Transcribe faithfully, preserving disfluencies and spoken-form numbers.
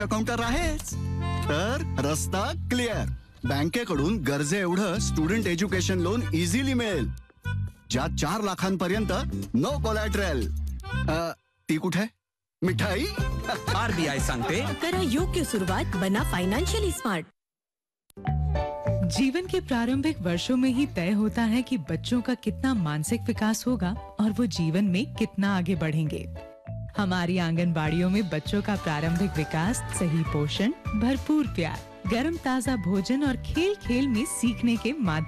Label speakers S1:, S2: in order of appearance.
S1: Account तर आहेच. तर रस्ता क्लिअर. बँकेकडून गरजे एवढं स्टुडंट एज्युकेशन लोन इझिली मिळेल, ज्यात चार लाखांपर्यंत नो कोलॅटरल. ती कुठे मिठाई?
S2: आरबीआय सांगते,
S3: करा योग्य सुरुवात, बना फाइनेंशियली स्मार्ट.
S4: जीवन के प्रारंभिक वर्षों में ही तय होता है कि बच्चों का कितना मानसिक विकास होगा और वो जीवन में कितना आगे बढ़ेंगे. हमारी आंगनबाड़ियों में बच्चों का प्रारंभिक विकास, सही पोषण, भरपूर प्यार, गर्म ताजा भोजन और खेल खेल में सीखने के माध्यम